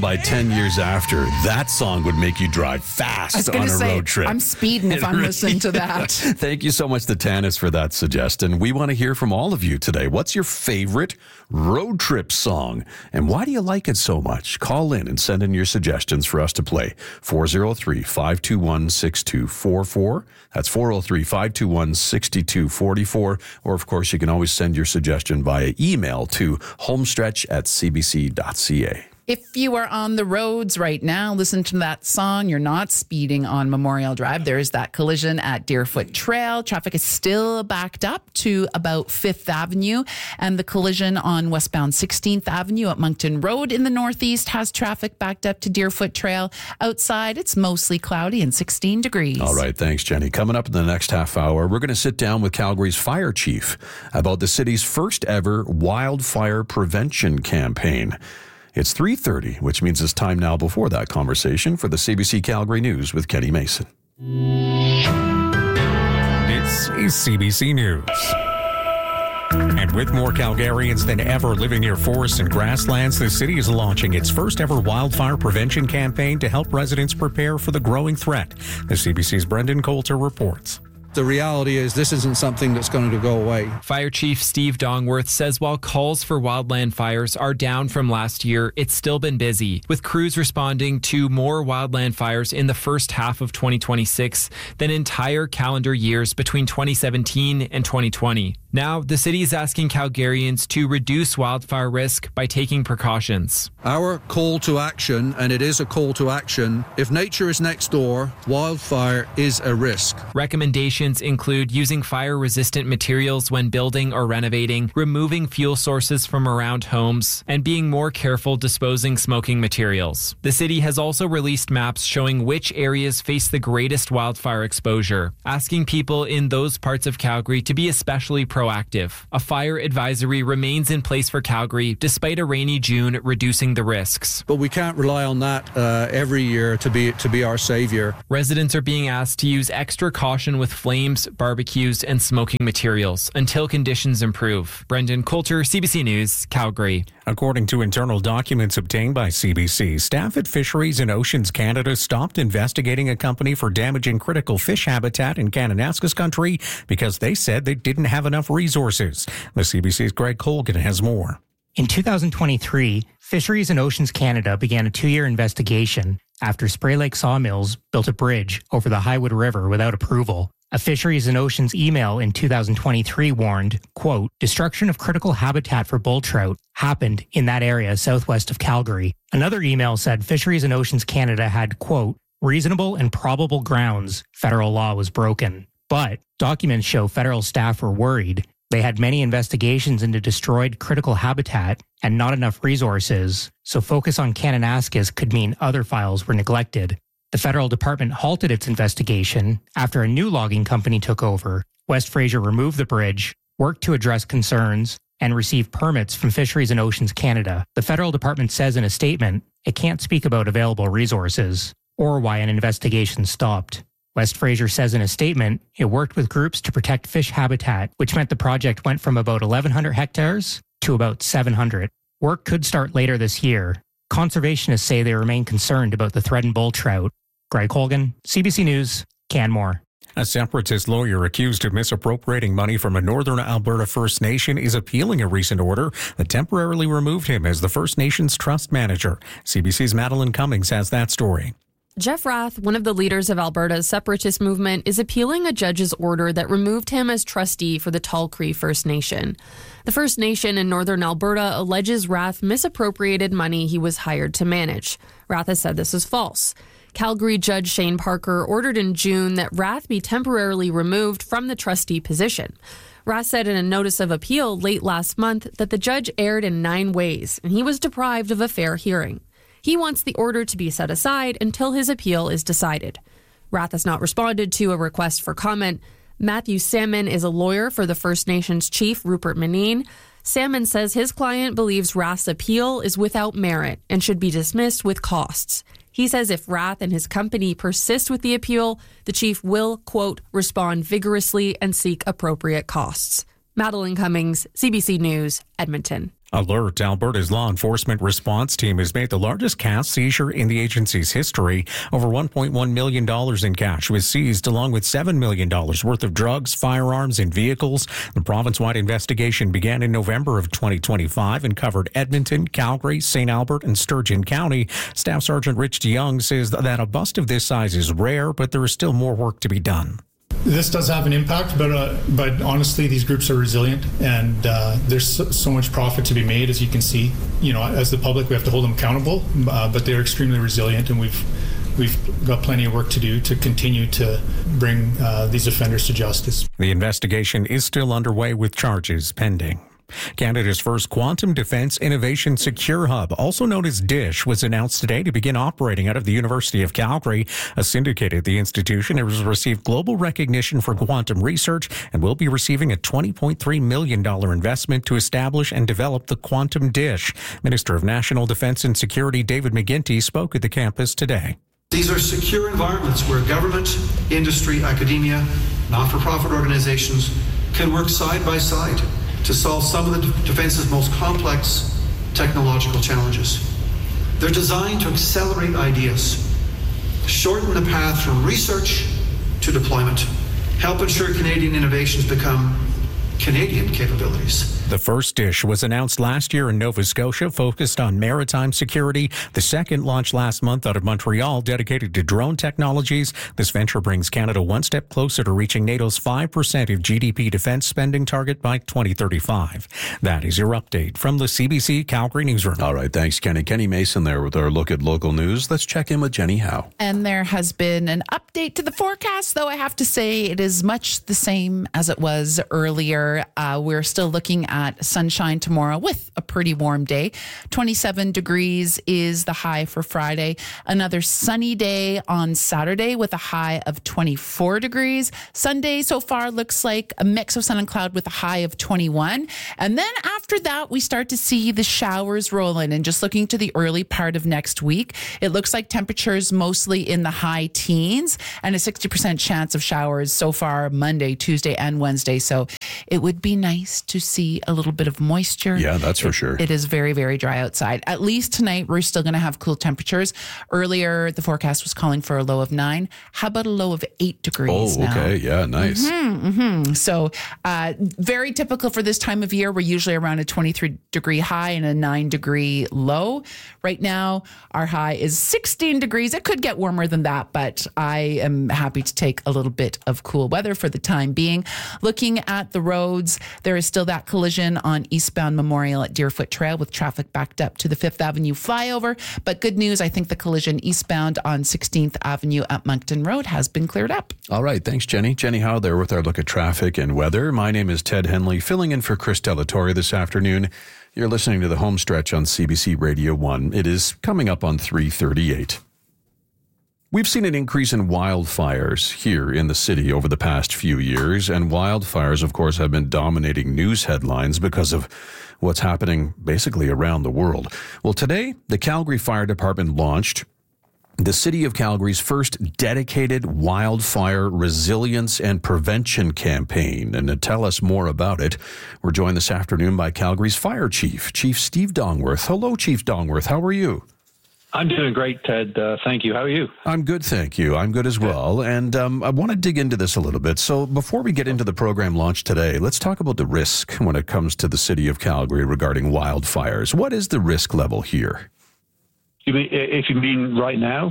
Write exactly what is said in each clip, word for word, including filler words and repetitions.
by ten years after, that song would make you drive fast on a say, road trip. I'm speeding if It I'm really listening to that. Thank you so much to Tanis for that suggestion. We want to hear from all of you today. What's your favorite road trip song? And why do you like it so much? Call in and send in your suggestions for us to play. four oh three, five two one, six two four four. That's four oh three, five two one, six two four four. Or, of course, you can always send your suggestion via email to homestretch at c b c dot c a. If you are on the roads right now, listen to that song. You're not speeding on Memorial Drive. There is that collision at Deerfoot Trail. Traffic is still backed up to about Fifth Avenue. And the collision on westbound sixteenth Avenue at Moncton Road in the northeast has traffic backed up to Deerfoot Trail. Outside, it's mostly cloudy and sixteen degrees. All right. Thanks, Jenny. Coming up in the next half hour, we're going to sit down with Calgary's fire chief about the city's first ever wildfire prevention campaign. It's three thirty, which means it's time now before that conversation for the C B C Calgary News with Kenny Mason. This is C B C News. And with more Calgarians than ever living near forests and grasslands, the city is launching its first ever wildfire prevention campaign to help residents prepare for the growing threat. The C B C's Brendan Coulter reports. The reality is this isn't something that's going to go away. Fire Chief Steve Dongworth says while calls for wildland fires are down from last year, it's still been busy, with crews responding to more wildland fires in the first half of twenty twenty-six than entire calendar years between twenty seventeen and twenty twenty. Now, the city is asking Calgarians to reduce wildfire risk by taking precautions. Our call to action, and it is a call to action, if nature is next door, wildfire is a risk. Recommendations include using fire-resistant materials when building or renovating, removing fuel sources from around homes, and being more careful disposing smoking materials. The city has also released maps showing which areas face the greatest wildfire exposure, asking people in those parts of Calgary to be especially proactive. A fire advisory remains in place for Calgary despite a rainy June reducing the risks. But we can't rely on that uh, every year to be to be our savior. Residents are being asked to use extra caution with flames, barbecues, and smoking materials until conditions improve. Brendan Coulter, C B C News, Calgary. According to internal documents obtained by C B C, staff at Fisheries and Oceans Canada stopped investigating a company for damaging critical fish habitat in Kananaskis country because they said they didn't have enough resources. The C B C's Greg Colgan has more. In two thousand twenty-three, Fisheries and Oceans Canada began a two-year investigation after Spray Lake Sawmills built a bridge over the Highwood River without approval. A Fisheries and Oceans email in two thousand twenty-three warned, quote, destruction of critical habitat for bull trout happened in that area southwest of Calgary. Another email said Fisheries and Oceans Canada had, quote, reasonable and probable grounds federal law was broken. But documents show federal staff were worried. They had many investigations into destroyed critical habitat and not enough resources, so focus on Kananaskis could mean other files were neglected. The federal department halted its investigation after a new logging company took over. West Fraser removed the bridge, worked to address concerns, and received permits from Fisheries and Oceans Canada. The federal department says in a statement it can't speak about available resources or why an investigation stopped. West Fraser says in a statement it worked with groups to protect fish habitat, which meant the project went from about eleven hundred hectares to about seven hundred. Work could start later this year. Conservationists say they remain concerned about the threatened bull trout. Greg Colgan, C B C News, Canmore. A separatist lawyer accused of misappropriating money from a Northern Alberta First Nation is appealing a recent order that temporarily removed him as the First Nation's trust manager. C B C's Madeline Cummings has that story. Jeff Rath, one of the leaders of Alberta's separatist movement, is appealing a judge's order that removed him as trustee for the Tall Cree First Nation. The First Nation in Northern Alberta alleges Rath misappropriated money he was hired to manage. Rath has said this is false. Calgary Judge Shane Parker ordered in June that Rath be temporarily removed from the trustee position. Rath said in a notice of appeal late last month that the judge erred in nine ways, and he was deprived of a fair hearing. He wants the order to be set aside until his appeal is decided. Rath has not responded to a request for comment. Matthew Salmon is a lawyer for the First Nations chief, Rupert Manine. Salmon says his client believes Rath's appeal is without merit and should be dismissed with costs. He says if Rath and his company persist with the appeal, the chief will, quote, respond vigorously and seek appropriate costs. Madeline Cummings, C B C News, Edmonton. Alert, Alberta's law enforcement response team has made the largest cash seizure in the agency's history. Over one point one million dollars in cash was seized, along with seven million dollars worth of drugs, firearms, and vehicles. The province-wide investigation began in November of twenty twenty-five and covered Edmonton, Calgary, Saint Albert, and Sturgeon County. Staff Sergeant Rich DeYoung says that a bust of this size is rare, but there is still more work to be done. This does have an impact, but uh, but honestly, these groups are resilient, and uh, there's so, so much profit to be made, as you can see. You know, as the public, we have to hold them accountable, uh, but they're extremely resilient, and we've we've got plenty of work to do to continue to bring uh, these offenders to justice. The investigation is still underway with charges pending. Canada's first Quantum Defense Innovation Secure Hub, also known as DISH, was announced today to begin operating out of the University of Calgary. A syndicate at the institution has received global recognition for quantum research and will be receiving a twenty point three million dollars investment to establish and develop the Quantum DISH. Minister of National Defense and Security David McGuinty spoke at the campus today. These are secure environments where government, industry, academia, not-for-profit organizations can work side by side to solve some of the defense's most complex technological challenges. They're designed to accelerate ideas, shorten the path from research to deployment, help ensure Canadian innovations become Canadian capabilities. The first DISH was announced last year in Nova Scotia, focused on maritime security. The second launched last month out of Montreal, dedicated to drone technologies. This venture brings Canada one step closer to reaching NATO's five percent of G D P defense spending target by twenty thirty-five. That is your update from the C B C Calgary Newsroom. All right, thanks, Kenny. Kenny Mason there with our look at local news. Let's check in with Jenny Howe. And there has been an update to the forecast, though I have to say it is much the same as it was earlier. Uh, we're still looking at At sunshine tomorrow with a pretty warm day. twenty-seven degrees is the high for Friday. Another sunny day on Saturday with a high of twenty-four degrees. Sunday so far looks like a mix of sun and cloud with a high of twenty-one. And then after that, we start to see the showers roll in. And just looking to the early part of next week, it looks like temperatures mostly in the high teens and a sixty percent chance of showers so far Monday, Tuesday, and Wednesday. So it would be nice to see a little bit of moisture. Yeah, that's for it, sure. It is very, very dry outside. At least tonight, we're still going to have cool temperatures. Earlier, the forecast was calling for a low of nine. How about a low of eight degrees Oh, now? okay. Yeah, nice. Mm-hmm, mm-hmm. So uh, very typical for this time of year. We're usually around a twenty-three degree high and a nine degree low. Right now, our high is sixteen degrees. It could get warmer than that, but I am happy to take a little bit of cool weather for the time being. Looking at the roads, there is still that collision on eastbound Memorial at Deerfoot Trail with traffic backed up to the Fifth Avenue flyover. But good news, I think the collision eastbound on sixteenth Avenue at Moncton Road has been cleared up. All right. Thanks, Jenny. Jenny Howe there with our look at traffic and weather. My name is Ted Henley, filling in for Chris Delatorre this afternoon. You're listening to the home stretch on C B C Radio one. It is coming up on three thirty-eight. We've seen an increase in wildfires here in the city over the past few years, and wildfires, of course, have been dominating news headlines because of what's happening basically around the world. Well, today, the Calgary Fire Department launched the City of Calgary's first dedicated wildfire resilience and prevention campaign. And to tell us more about it, we're joined this afternoon by Calgary's Fire Chief, Chief Steve Dongworth. Hello, Chief Dongworth. How are you? I'm doing great, Ted. Uh, thank you. How are you? I'm good, thank you. I'm good as well. And um, I want to dig into this a little bit. So before we get into the program launch today, let's talk about the risk when it comes to the City of Calgary regarding wildfires. What is the risk level here? You mean, if you mean right now?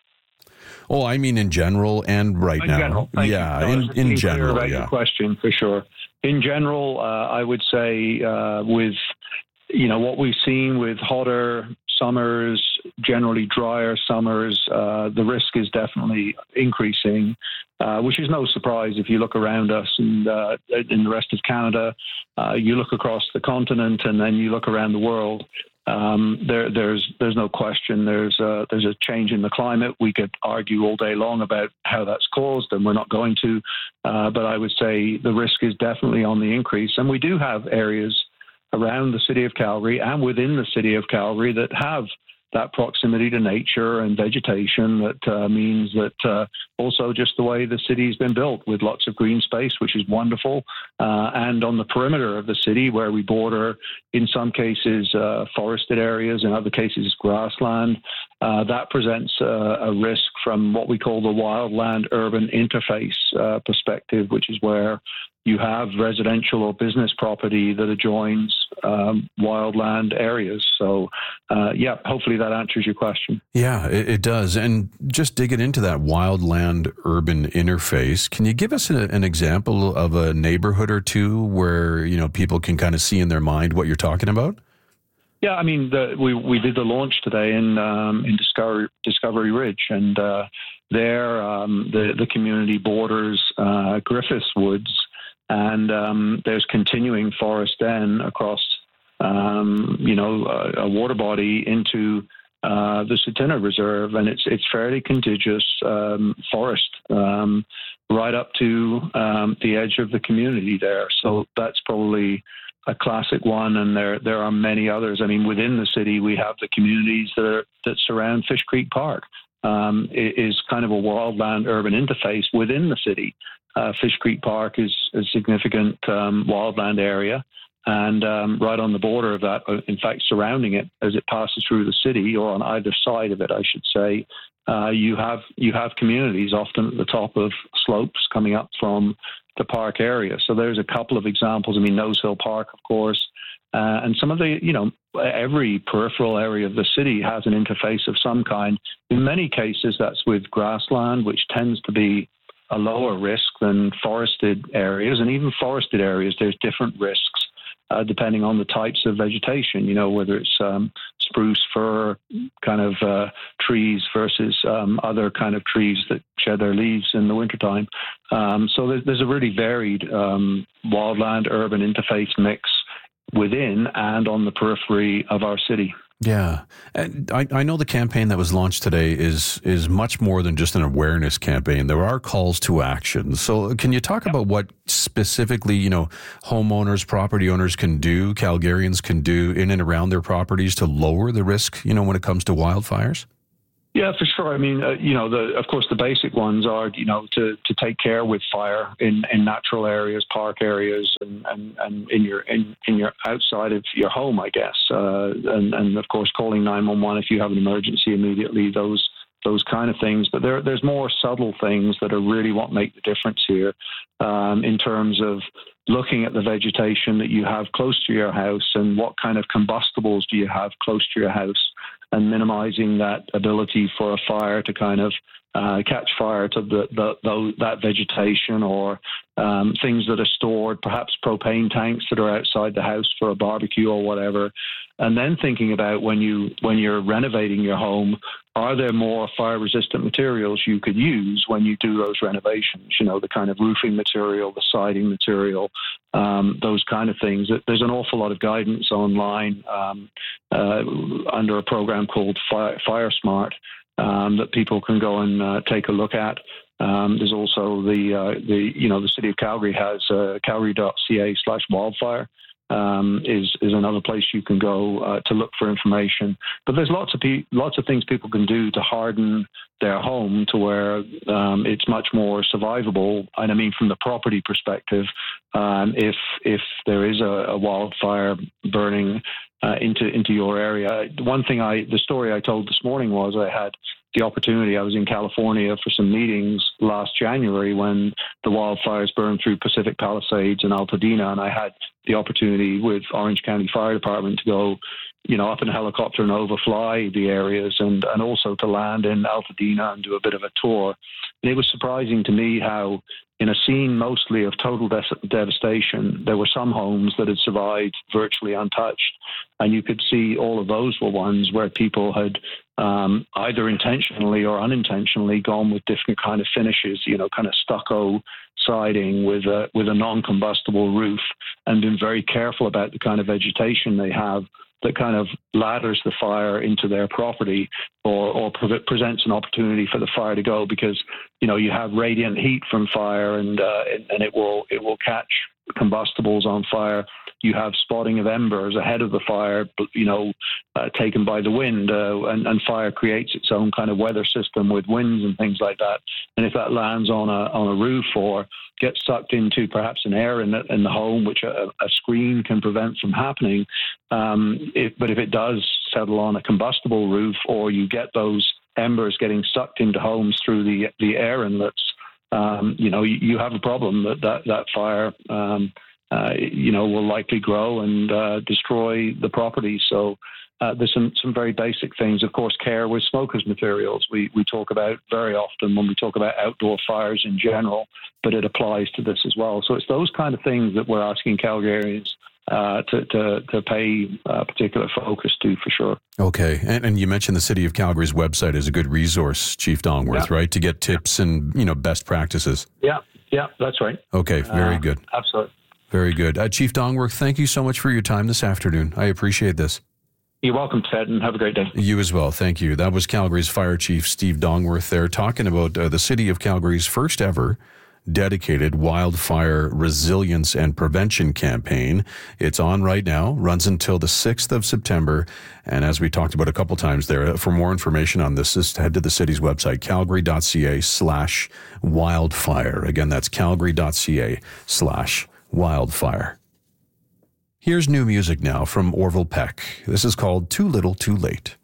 Oh, I mean in general and right in now. General, thank yeah, you. No, in, in general, about yeah. Your question, for sure. In general, uh, I would say uh, with, you know, what we've seen with hotter summers, generally drier summers, uh, the risk is definitely increasing, uh, which is no surprise if you look around us and uh, in the rest of Canada, uh, you look across the continent and then you look around the world. Um, there, there's there's no question there's a, there's a change in the climate. We could argue all day long about how that's caused, and we're not going to. Uh, but I would say the risk is definitely on the increase, and we do have areas around the city of Calgary and within the city of Calgary that have that proximity to nature and vegetation that uh, means that uh, also just the way the city's been built with lots of green space, which is wonderful. Uh, and on the perimeter of the city where we border, in some cases, uh, forested areas, in other cases, grassland, uh, that presents uh, a risk from what we call the wildland-urban interface uh, perspective, which is where you have residential or business property that adjoins um, wildland areas. So, uh, yeah, hopefully that answers your question. Yeah, it, it does. And just digging into that wildland-urban interface, can you give us a, an example of a neighborhood or two where, you know, people can kind of see in their mind what you're talking about? Yeah, I mean, the, we we did the launch today in um, in Discovery Discovery Ridge, and uh, there um, the the community borders uh, Griffiths Woods. And um, there's continuing forest then across, um, you know, a, a water body into uh, the Sutina Reserve, and it's it's fairly contiguous um, forest um, right up to um, the edge of the community there. So that's probably a classic one, and there there are many others. I mean, within the city, we have the communities that are, that surround Fish Creek Park. Um, it is kind of a wildland-urban interface within the city. Uh, Fish Creek Park is a significant um, wildland area, and um, right on the border of that, in fact, surrounding it as it passes through the city, or on either side of it, I should say, uh, you have you have communities often at the top of slopes coming up from the park area. So there's a couple of examples. I mean, Nose Hill Park, of course, uh, and some of the, you know, every peripheral area of the city has an interface of some kind. In many cases, that's with grassland, which tends to be a lower risk than forested areas. And even forested areas, there's different risks uh, depending on the types of vegetation, you know, whether it's um, spruce, fir kind of uh, trees versus um, other kind of trees that shed their leaves in the wintertime. Um, so there's, there's a really varied um, wildland-urban interface mix within and on the periphery of our city. Yeah. And I, I know the campaign that was launched today is is much more than just an awareness campaign. There are calls to action. So can you talk about what specifically, you know, homeowners, property owners can do, Calgarians can do in and around their properties to lower the risk, you know, when it comes to wildfires? Yeah, for sure. I mean, uh, you know, the, of course, the basic ones are, you know, to, to take care with fire in, in natural areas, park areas, and, and, and in your in, in your outside of your home, I guess, uh, and and of course, calling nine one one if you have an emergency immediately. Those those kind of things. But there there's more subtle things that are really what make the difference here, um, in terms of looking at the vegetation that you have close to your house and what kind of combustibles do you have close to your house, and minimizing that ability for a fire to kind of uh, catch fire to the, the, the that vegetation, or um, things that are stored, perhaps propane tanks that are outside the house for a barbecue or whatever. And then thinking about when you when you're renovating your home, are there more fire-resistant materials you could use when you do those renovations? You know, the kind of roofing material, the siding material, um, those kind of things. There's an awful lot of guidance online um, uh, under a program called Fire, Fire Smart um, that people can go and uh, take a look at. Um, there's also the uh, the you know the City of Calgary has uh, calgary.ca slash wildfire. Um, is is another place you can go uh, to look for information. But there's lots of pe- lots of things people can do to harden their home to where um, it's much more survivable. And I mean, from the property perspective, um, if if there is a, a wildfire burning uh, into into your area, one thing I the story I told this morning was I had the opportunity. I was in California for some meetings last January when the wildfires burned through Pacific Palisades and Altadena, and I had the opportunity with Orange County Fire Department to go, you know, up in a helicopter and overfly the areas, and, and also to land in Altadena and do a bit of a tour. And it was surprising to me how, in a scene mostly of total de- devastation, there were some homes that had survived virtually untouched. And you could see all of those were ones where people had um, either intentionally or unintentionally gone with different kind of finishes, you know, kind of stucco siding with a, with a non-combustible roof, and been very careful about the kind of vegetation they have that kind of ladders the fire into their property, or, or pre- presents an opportunity for the fire to go, because, you know, you have radiant heat from fire, and uh, and it will it will catch combustibles on fire you have spotting of embers ahead of the fire, you know, uh, taken by the wind, uh, and, and fire creates its own kind of weather system with winds and things like that. And if that lands on a on a roof or gets sucked into perhaps an air in the, in the home, which a, a screen can prevent from happening, um, if, but if it does settle on a combustible roof, or you get those embers getting sucked into homes through the the air inlets, um, you know, you, you have a problem that that, that fire, um, uh, you know, will likely grow and uh, destroy the property. So uh, there's some, some very basic things. Of course, care with smokers materials. We, we talk about very often when we talk about outdoor fires in general, but it applies to this as well. So it's those kind of things that we're asking Calgarians Uh, to, to, to pay uh, particular focus to, for sure. Okay. And, and you mentioned the City of Calgary's website is a good resource, Chief Dongworth, yeah. right? To get tips and, you know, best practices. Yeah, yeah, that's right. Okay, very uh, good. Absolutely. Very good. Uh, Chief Dongworth, thank you so much for your time this afternoon. I appreciate this. You're welcome, Ted, and have a great day. You as well. Thank you. That was Calgary's Fire Chief Steve Dongworth there talking about uh, the City of Calgary's first ever dedicated wildfire resilience and prevention campaign. It's on right now, runs until the sixth of September. And as we talked about a couple times there, for more information on this, just head to the city's website, calgary.ca slash wildfire. Again, that's calgary.ca slash wildfire. Here's new music now from Orville Peck. This is called Too Little Too Late.